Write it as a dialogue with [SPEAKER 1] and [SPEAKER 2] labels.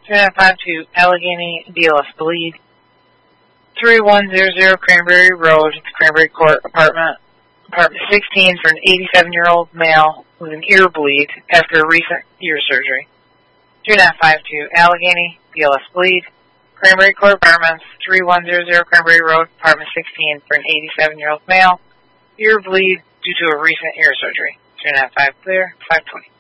[SPEAKER 1] 2952 Allegheny BLS bleed. 3100 Cranberry Road, Cranberry Court Apartment 16 for an 87-year-old male with an ear bleed after a recent ear surgery. 2952 Allegheny BLS bleed. Cranberry Court Apartments 3100 Cranberry Road, Apartment 16 for an 87-year-old male, ear bleed due to a recent ear surgery. 295 clear, 520.